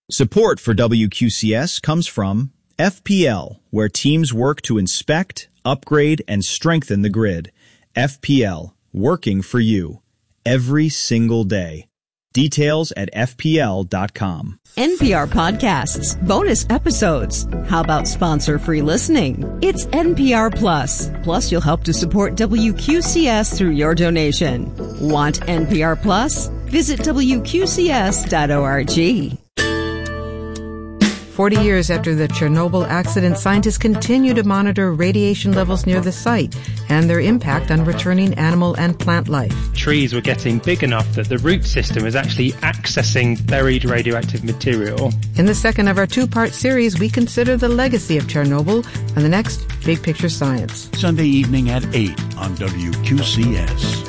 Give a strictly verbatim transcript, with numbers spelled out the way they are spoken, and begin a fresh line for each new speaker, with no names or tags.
Support for W Q C S comes from F P L, where teams work to inspect, upgrade, and strengthen the grid. F P L, working for you. Every single day. Details at F P L dot com.
N P R Podcasts, bonus episodes. How about sponsor-free listening? It's N P R Plus. Plus, you'll help to support W Q C S through your donation. Want N P R Plus? Visit W Q C S dot org.
Forty years after the Chernobyl accident, scientists continue to monitor radiation levels near the site and their impact on returning animal and plant life.
Trees were getting big enough that the root system is actually accessing buried radioactive material.
In the second of our two-part series, we consider the legacy of Chernobyl and the next Big Picture Science.
Sunday evening at eight on W Q C S.